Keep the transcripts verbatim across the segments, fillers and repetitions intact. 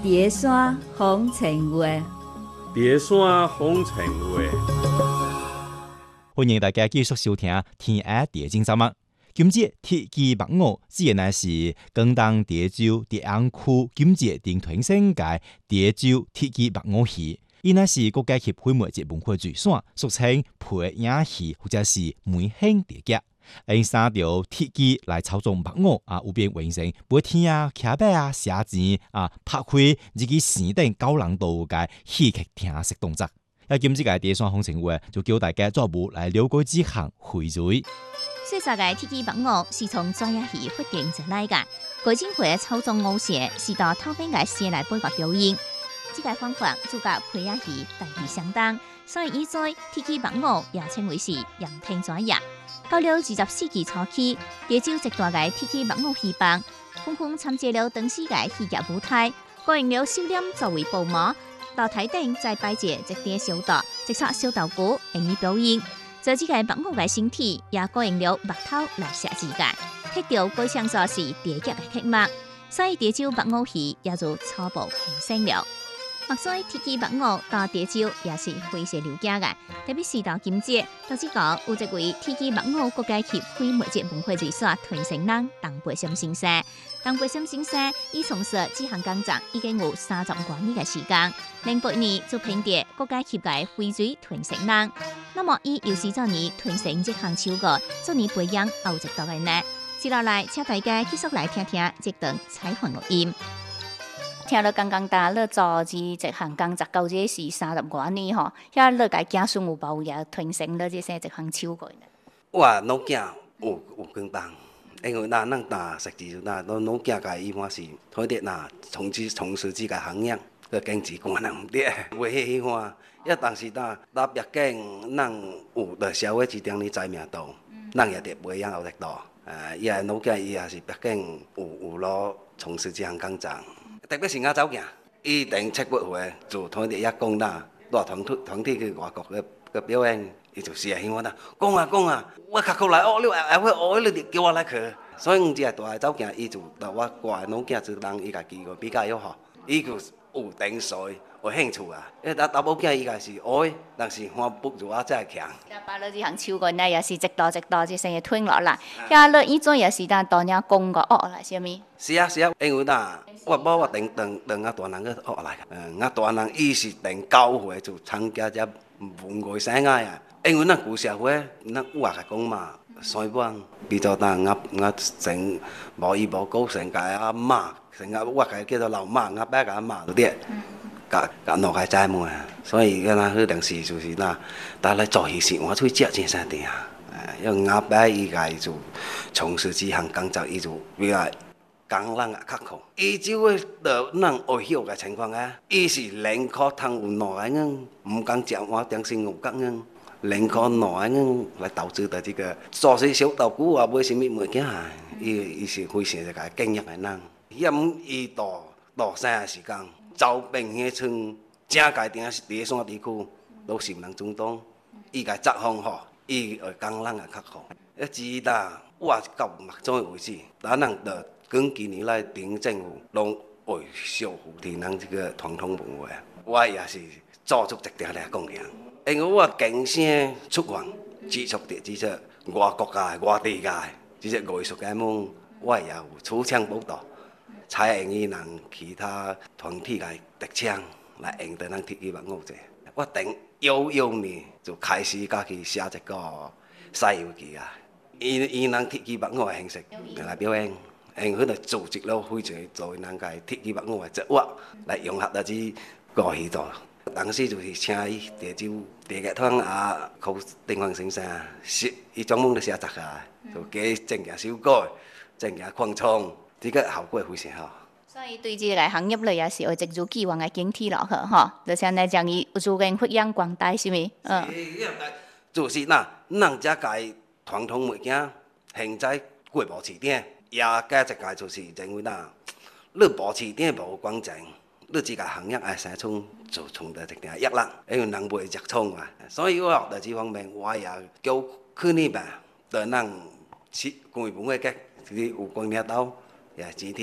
叠山红尘话， 叠山红尘话。 欢迎大家继续收听《天涯地精三梦》。今节铁鸡木偶自然乃是广东潮州蝶安区今节定屯省界潮州铁鸡木偶戏，伊乃是国家协会媒介文化遗产，俗称皮影戏或者是梅兴蝶脚。因三条铁鸡来操纵木偶啊，有变完成飞天啊、骑马啊、射箭啊、拍开以及线等高难度嘅戏剧听识动作。要今次嘅第三方程话，就叫大家做步来了解几项会嘴。 细细嘅铁鸡木偶是从专业戏发展出来嘅，郭金辉操纵偶像是到透明嘅先来配合表演。这个方法就甲皮影戏大致相当，所以以在铁鸡木偶也称为是阳天专业。到了二十世纪初期，潮州一大个铁鸡木偶戏班，纷纷参加了当时嘅戏剧舞台，雇用了手链作为布幕，到台顶再摆设一叠小道，一撮小道具用于表演。做这个木偶嘅身体也雇用了木头来设置嘅，刻掉改唱作是叠脚嘅刻幕，所以潮州木偶戏也就初步形成了。目前铁鸡木偶到潮州也是非常流行嘅，特别是到今节，到这个有一位铁鸡木偶国家协会媒介文化遗产传承人邓培森先生。邓培森先生已从事这项工作已经有三十多年嘅时间，零八年就评得国家协会徽水传承人。那么，伊又是怎年传承这项手艺，怎年培养后一代人呢？接下来，请大家继续来听听这段采访录音。听了刚刚大咧做这这项工作，到这是三十多年吼，遐咧家子孙有无也传承了这些这项手艺呢？ 我老囝有有跟帮，因为那咱那实际那老老囝家伊般是他哋那从事从事这个行业，个经济可能唔对，为迄款，一但是那那毕竟咱有在社会之中哩知名度，咱也得培养后一代。呃，伊个老囝伊也是毕竟有有攞从事这项工作。特别是我走行，伊定七八回就同哋一讲啦，带团体团体去外国去去表演，伊就是希望啦，讲啊讲啊，我较苦来学，你还会学，你叫我来去。所以我只大走行，伊就带我挂老囝做人，伊家己个比较有好，伊就有定水有兴趣啊。因为打打某囝伊家是学，但是看不如我再强。 把了这项手艺呢，也是一道一道这些吞落来，遐了以前也是当当年讲个学来什么？ 是啊是啊，因为呐。我某我等等等啊大人去学来，嗯，啊大人伊是等九岁就参加只文艺生涯啊。因为咱旧社会，咱有话讲嘛，所以讲，比如当我我成无依无靠，成家阿妈，成家我家叫做老妈，我爸个阿妈对，甲甲两个姊妹，所以个那迄阵时就是那，但来做戏时我出去食真啥地啊，因为我爸伊个就从事这项工作，伊就比较。工人也较苦，伊就会到咱学晓个情况下，伊是连考通有两个人，唔讲食碗点心有讲人，连考两个人来投资到这个做些小道具啊，买什么物件啊，伊伊是非常一个敬业的人。嫌伊大大三个时间，周边迄村正界定是第山地区都是人中东，伊个作风好，伊个工人也较苦。一直到我到目前为止，咱人的。跟几年来，顶政府拢为守护天人这个传统文化，我也是做出一定的贡献。因为我经常出访接触的这些外国家、外地家这些艺术家们，我也有出枪报道，采用伊人其他团体来特枪来用到咱铁鸡木偶者。我等幺幺年就开始家去写一个《西游记》啊，伊伊人铁鸡木偶的形式来表演。因佢哋组织了非常作为咱个铁鸡木偶的职务来融合到这歌戏度。当时就是请伊潮州地剧团啊，靠丁方先生，写伊专门咧写杂啊，就加正件手改，正件扩充，这个效果非常好。 所以对这个行业咧也是有一如既往的警惕落去吼，就像来将伊有足够发扬光大，是咪？嗯。 就是呐，咱遮个传统物件，现在过无市顶。也加一个就是认为呐，你保持点无公正，你这个行业爱生存就存在一定压力，因为人袂热衷啊。所以我在这方面，我也叫去年吧，在咱去规文化局，就是有关领导也集体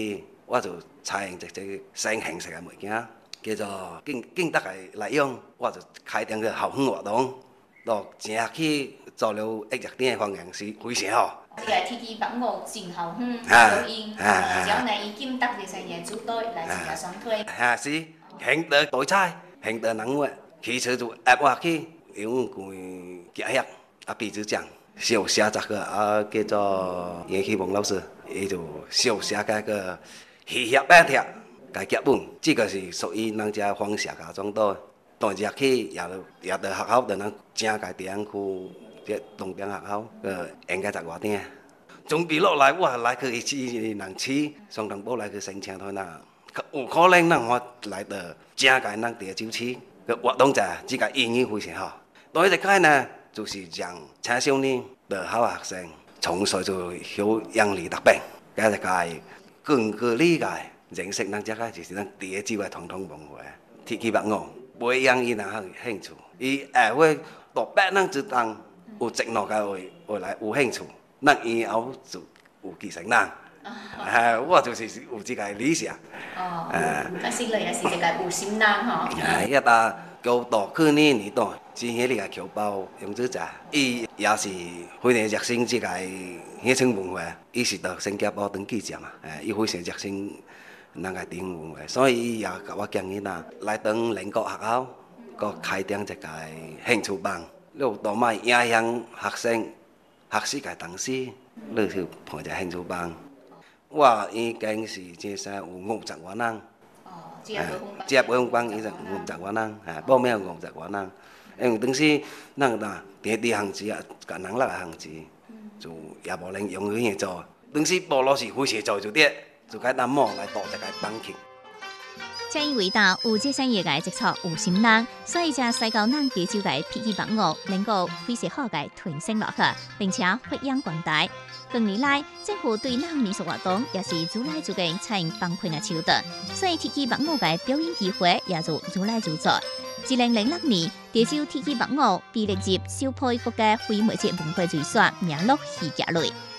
我就采用一个新形式嘅物件，叫做敬敬德嘅来用，我就开展个校园活动，到正去做了一日点嘅方向是非常好。 这个天气北澳真校园啊表演， 啊只要嚟以金德嘅成嘢組隊嚟參加雙推。 嚇是興得對菜，興得能活，其實就壓我去用佢結合啊，比如講小寫這個啊叫做葉啟蒙老師，伊就小寫嗰個戲劇版貼個劇本，這個是屬於咱只方社家中度，當日去也也到學校，就咱正個地方區。即東邊學校，個應該十外點。準備落來，我來去一次人次，上東部來去申請佢那，有可能咱我來到正個咱地州市個活動者，這個意義非常好。第一個呢，就是讓青少年的好學生從細就曉養理特別，第一個更加理解認識咱這個就是咱地州嘅傳統文化，天氣北澳，培養伊那興趣，伊也會到北咱之當。有直落嘅會會來有興趣，咱以後就有繼承人。啊，我就是有這個理想。 哦，咁是你也是一個有心人吼。 啊，一打高大去年年代，之前呢個僑胞楊子澤，伊也是非常熱心這個鄉村文化，伊是到新加坡當記者嘛，誒，伊非常熱心咱個傳統文化，所以伊也甲我建議啦，來當鄰國學校，個開展一個興趣班。你多賣影響學生學習嘅東西，你去培養興趣班。我已經是即係有五十個人， 哦，只係只係培訓班已經五十個人，係報名五十個人。因為當時咱嗱第一項子啊，個人啦項子，就也無能用佢嘢做。當時部落是非常做就啲，就該咱某來報一個班級。 正因為到有這些業界接觸有心人，所以才使到咱地州嘅天氣北澳能夠非常好嘅傳承落去，並且發揚光大。近年來，政府對咱民俗活動也是愈來愈嘅採用放寬嘅手段，所以天氣北澳嘅表演機會也就愈來愈多。二零零六年，地州天氣北澳被列入受配國家非物質文化遺產名錄戲劇類。